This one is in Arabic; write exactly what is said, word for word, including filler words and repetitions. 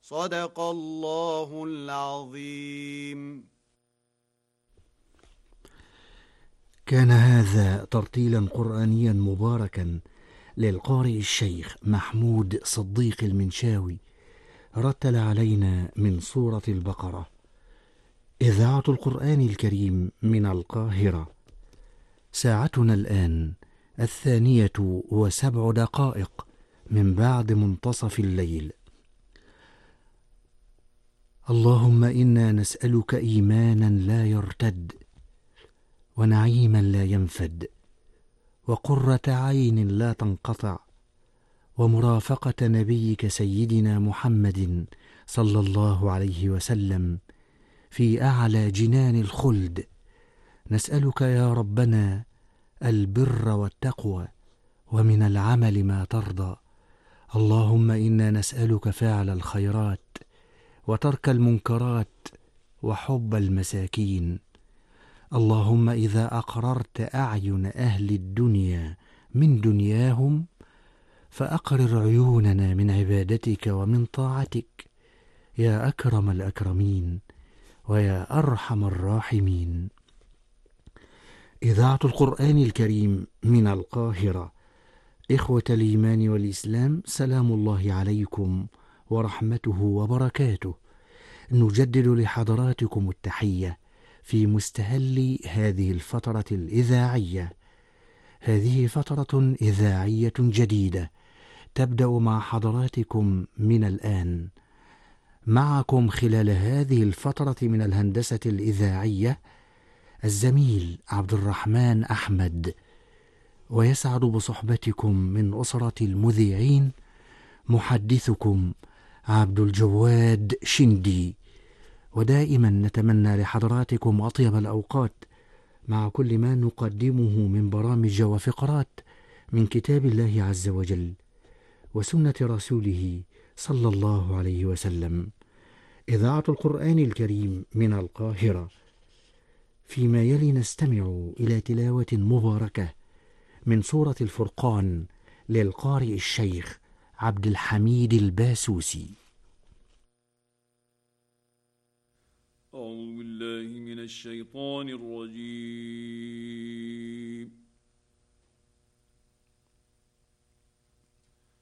صدق الله العظيم. كان هذا ترتيلا قرآنيا مباركا للقارئ الشيخ محمود صديق المنشاوي، رتل علينا من سورة البقرة. إذاعة القرآن الكريم من القاهرة. ساعتنا الآن الثانية وسبع دقائق من بعد منتصف الليل. اللهم إنا نسألك إيمانا لا يرتد، ونعيما لا ينفد، وقرة عين لا تنقطع، ومرافقة نبيك سيدنا محمد صلى الله عليه وسلم في أعلى جنان الخلد. نسألك يا ربنا البر والتقوى، ومن العمل ما ترضى. اللهم إنا نسألك فعل الخيرات، وترك المنكرات، وحب المساكين. اللهم إذا أقررت أعين أهل الدنيا من دنياهم، فأقرر عيوننا من عبادتك ومن طاعتك، يا أكرم الأكرمين ويا أرحم الراحمين. إذاعة القرآن الكريم من القاهرة. إخوة الإيمان والإسلام، سلام الله عليكم ورحمته وبركاته. نجدد لحضراتكم التحية في مستهل هذه الفترة الإذاعية. هذه فترة إذاعية جديدة تبدأ مع حضراتكم من الآن. معكم خلال هذه الفترة من الهندسة الإذاعية الزميل عبد الرحمن أحمد، ويسعد بصحبتكم من أسرة المذيعين محدثكم عبد الجواد شندي. ودائما نتمنى لحضراتكم أطيب الأوقات مع كل ما نقدمه من برامج وفقرات من كتاب الله عز وجل وسنة رسوله صلى الله عليه وسلم. إذاعة القرآن الكريم من القاهرة. فيما يلي نستمع إلى تلاوة مباركة من سورة الفرقان للقارئ الشيخ عبد الحميد الباسوسي. أعوذ بالله من الشيطان الرجيم.